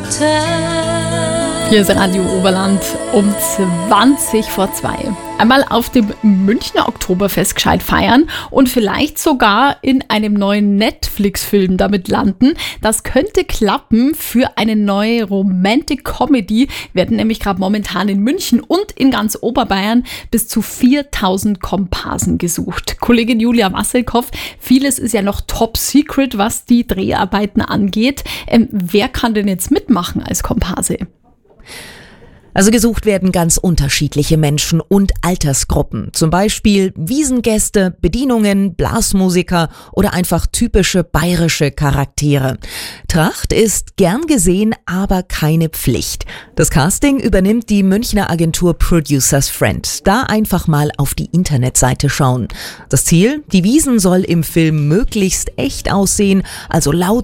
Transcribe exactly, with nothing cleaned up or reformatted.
Hier ist Radio Oberland um zwanzig vor zwei. Einmal auf dem Münchner Oktoberfest gescheit feiern und vielleicht sogar in einem neuen Netflix-Film damit landen. Das könnte klappen. Für eine neue Romantic Comedy werden nämlich gerade momentan in München und in ganz Oberbayern bis zu viertausend Komparsen gesucht. Kollegin Julia Wasselkoff, vieles ist ja noch top secret, was die Dreharbeiten angeht. Ähm, wer kann denn jetzt mitmachen als Komparse? Also gesucht werden ganz unterschiedliche Menschen und Altersgruppen. Zum Beispiel Wiesengäste, Bedienungen, Blasmusiker oder einfach typische bayerische Charaktere. Tracht ist gern gesehen, aber keine Pflicht. Das Casting übernimmt die Münchner Agentur Producers Friend. Da einfach mal auf die Internetseite schauen. Das Ziel? Die Wiesn soll im Film möglichst echt aussehen, also laut